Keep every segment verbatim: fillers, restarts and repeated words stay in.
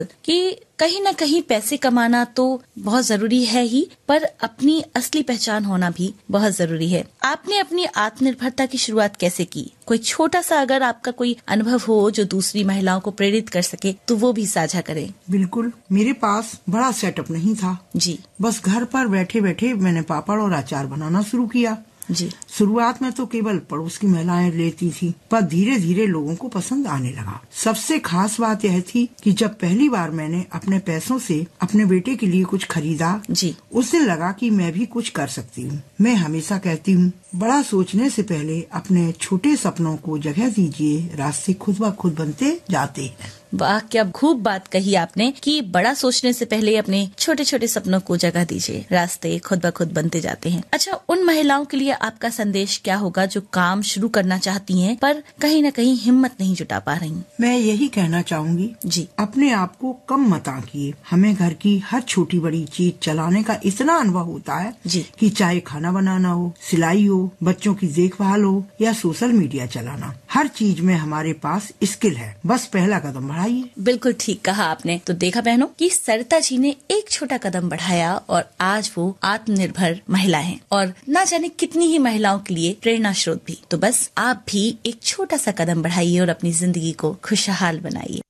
कि कहीं ना कहीं पैसे कमाना तो बहुत जरूरी है ही, पर अपनी असली पहचान होना भी बहुत जरूरी है। आपने अपनी आत्मनिर्भरता की शुरुआत कैसे की? कोई छोटा सा अगर आपका कोई अनुभव हो जो दूसरी महिलाओं को प्रेरित कर सके तो वो भी साझा करें। बिल्कुल, मेरे पास बड़ा सेटअप नहीं था जी। बस घर पर बैठे बैठे मैंने पापड़ और अचार बनाना शुरू किया। जी। शुरुआत में तो केवल पड़ोस की महिलाएं लेती थी, पर धीरे धीरे लोगों को पसंद आने लगा। सबसे खास बात यह थी कि जब पहली बार मैंने अपने पैसों से अपने बेटे के लिए कुछ खरीदा, जी, उस दिन लगा कि मैं भी कुछ कर सकती हूँ। मैं हमेशा कहती हूँ, बड़ा सोचने से पहले अपने छोटे सपनों को जगह दीजिए, रास्ते खुद ब खुद बनते जाते हैं। वाह, क्या खूब बात कही आपने कि बड़ा सोचने से पहले अपने छोटे छोटे सपनों को जगह दीजिए, रास्ते खुद ब खुद बनते जाते हैं। अच्छा, उन महिलाओं के लिए आपका संदेश क्या होगा जो काम शुरू करना चाहती हैं पर कहीं न कहीं हिम्मत नहीं जुटा पा रही? मैं यही कहना चाहूंगी, जी, अपने आप को कम मत आंकिए। हमें घर की हर छोटी बड़ी चीज चलाने का इतना अनुभव होता है, जी, कि चाहे खाना बनाना हो, सिलाई हो, बच्चों की देखभाल हो या सोशल मीडिया चलाना, हर चीज में हमारे पास स्किल है। बस पहला कदम बढ़ाइए। बिल्कुल ठीक कहा आपने। तो देखा बहनों कि सरिता जी ने एक छोटा कदम बढ़ाया और आज वो आत्मनिर्भर महिला हैं और ना जाने कितनी ही महिलाओं के लिए प्रेरणा स्रोत भी। तो बस आप भी एक छोटा सा कदम बढ़ाइए और अपनी जिंदगी को खुशहाल बनाइए।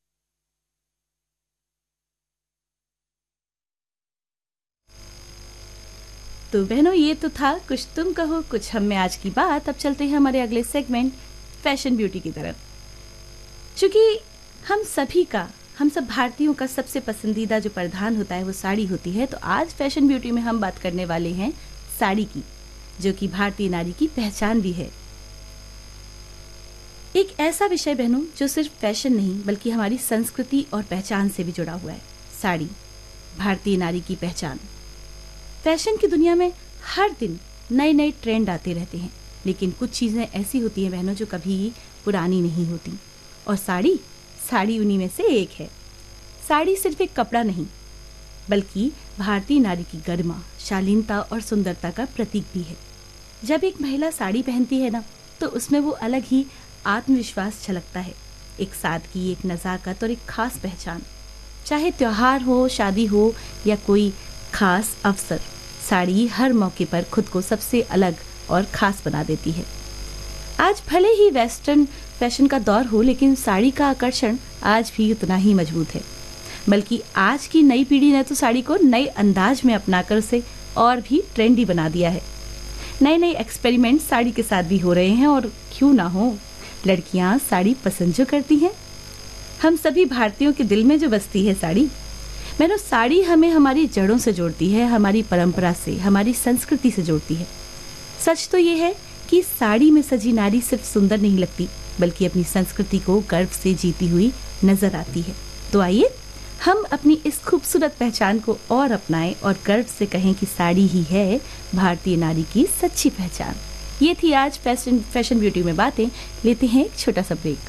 तो बहनों, ये तो था कुछ तुम कहो कुछ हम में आज की बात। अब चलते हैं हमारे अगले सेगमेंट फैशन ब्यूटी की तरफ। चूंकि हम सभी का, हम सब भारतीयों का सबसे पसंदीदा जो परिधान होता है वो साड़ी होती है, तो आज फैशन ब्यूटी में हम बात करने वाले हैं साड़ी की, जो कि भारतीय नारी की पहचान भी है। एक ऐसा विषय बहनों जो सिर्फ फैशन नहीं बल्कि हमारी संस्कृति और पहचान से भी जुड़ा हुआ है। साड़ी, भारतीय नारी की पहचान। फैशन की दुनिया में हर दिन नए नए ट्रेंड आते रहते हैं, लेकिन कुछ चीजें ऐसी होती हैं बहनों जो कभी पुरानी नहीं होती, और साड़ी साड़ी उन्हीं में से एक है। साड़ी सिर्फ एक कपड़ा नहीं बल्कि भारतीय नारी की गरिमा, शालीनता और सुंदरता का प्रतीक भी है। जब एक महिला साड़ी पहनती है ना, तो उसमें वो अलग ही आत्मविश्वास झलकता है, एक सादगी, एक नज़ाकत और एक खास पहचान। चाहे त्योहार हो, शादी हो या कोई खास अवसर, साड़ी हर मौके पर खुद को सबसे अलग और खास बना देती है। आज भले ही वेस्टर्न फैशन का दौर हो, लेकिन साड़ी का आकर्षण आज भी उतना ही मजबूत है। बल्कि आज की नई पीढ़ी ने तो साड़ी को नए अंदाज में अपनाकर उसे और भी ट्रेंडी बना दिया है। नए नए एक्सपेरिमेंट साड़ी के साथ भी हो रहे हैं, और क्यों ना हो, लड़कियां साड़ी पसंद जो करती हैं। हम सभी भारतीयों के दिल में जो बसती है साड़ी। मैंने साड़ी हमें हमारी जड़ों से जोड़ती है, हमारी परंपरा से, हमारी संस्कृति से जोड़ती है। सच तो ये है कि साड़ी में सजी नारी सिर्फ सुंदर नहीं लगती बल्कि अपनी संस्कृति को गर्व से जीती हुई नजर आती है। तो आइए हम अपनी इस खूबसूरत पहचान को और अपनाएं और गर्व से कहें कि साड़ी ही है भारतीय नारी की सच्ची पहचान। ये थी आज फैशन फैशन ब्यूटी में बातें। लेते हैं एक छोटा सा ब्रेक।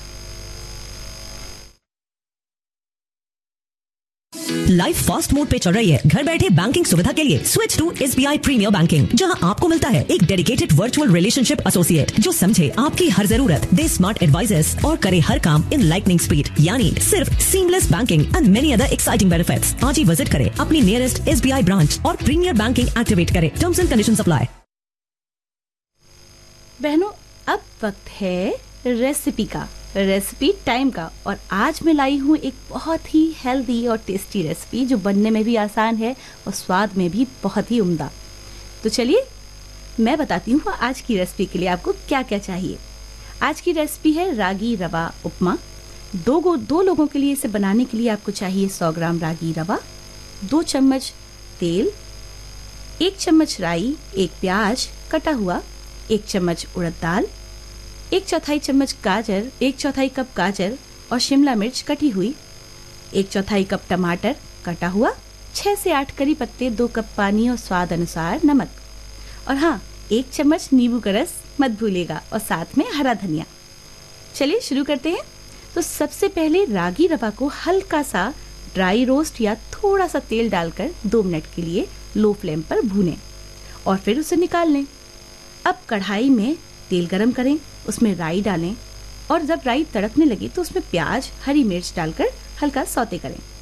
लाइफ फास्ट मोड पे चल रही है। घर बैठे बैंकिंग सुविधा के लिए switch to SBI premiere banking, जहां आपको मिलता है एक डेडिकेटेड वर्चुअल रिलेशनशिप एसोसिएट जो समझे आपकी हर जरूरत, दे स्मार्ट एडवाइजेस और करे हर काम इन लाइटनिंग स्पीड, यानी सिर्फ seamless banking and many other exciting benefits. आज ही विजिट करें अपनी नियरेस्ट एसबीआई ब्रांच और प्रीमियर बैंकिंग एक्टिवेट करें। Terms and conditions apply. बहनों, अब वक्त है रेसिपी का, रेसिपी टाइम का। और आज मैं लाई हूँ एक बहुत ही हेल्दी और टेस्टी रेसिपी जो बनने में भी आसान है और स्वाद में भी बहुत ही उम्दा। तो चलिए मैं बताती हूँ आज की रेसिपी के लिए आपको क्या क्या चाहिए। आज की रेसिपी है रागी रवा उपमा। दो गो दो लोगों के लिए इसे बनाने के लिए आपको चाहिए सौ ग्राम रागी रवा, दो चम्मच तेल, एक चम्मच राई, एक प्याज कटा हुआ, एक चम्मच उड़द दाल, एक चौथाई चम्मच गाजर, एक चौथाई कप गाजर और शिमला मिर्च कटी हुई, एक चौथाई कप टमाटर कटा हुआ, छह से आठ करी पत्ते, दो कप पानी और स्वाद अनुसार नमक, और हाँ, एक चम्मच नींबू का रस मत भूलिएगा, और साथ में हरा धनिया। चलिए शुरू करते हैं। तो सबसे पहले रागी रवा को हल्का सा ड्राई रोस्ट या थोड़ा सा तेल डालकर दो मिनट के लिए लो फ्लेम पर भूनें और फिर उसे निकाल लें। अब कढ़ाई में तेल गरम करें, उसमें राई डालें और जब राई तड़कने लगे तो उसमें प्याज, हरी मिर्च डालकर हल्का सौते करें।